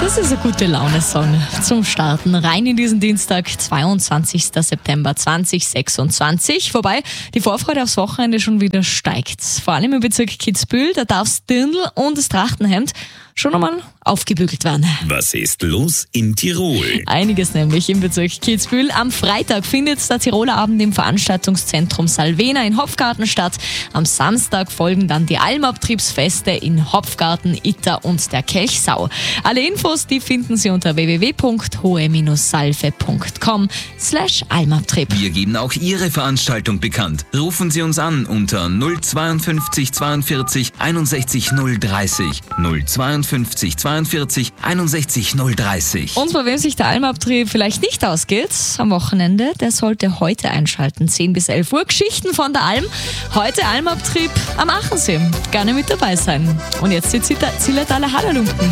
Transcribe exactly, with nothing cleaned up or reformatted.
Das ist ein gute Laune-Song zum Starten. Rein in diesen Dienstag, zweiundzwanzigsten September zweitausendsechsundzwanzig. Wobei die Vorfreude aufs Wochenende schon wieder steigt. Vor allem im Bezirk Kitzbühel, da darf das Dirndl und das Trachtenhemd schon einmal aufgebügelt werden. Was ist los in Tirol? Einiges nämlich im Bezirk Kitzbühel. Am Freitag findet der Tiroler Abend im Veranstaltungszentrum Salvena in Hopfgarten statt. Am Samstag folgen dann die Almabtriebsfeste in Hopfgarten, Itter und der Kelchsau. Alle Infos, die finden Sie unter w w w punkt hohe salve punkt com slash almabtrieb. Wir geben auch Ihre Veranstaltung bekannt. Rufen Sie uns an unter null zweiundfünfzig zweiundvierzig einundsechzig null dreißig null zweiundfünfzig zweiundvierzig einundsechzig null dreißig. Und bei wem sich der Almabtrieb vielleicht nicht ausgeht am Wochenende, der sollte heute einschalten. zehn bis elf Uhr, Geschichten von der Alm. Heute Almabtrieb am Achensee. Gerne mit dabei sein. Und jetzt die Zillertaler Hallerlumpen.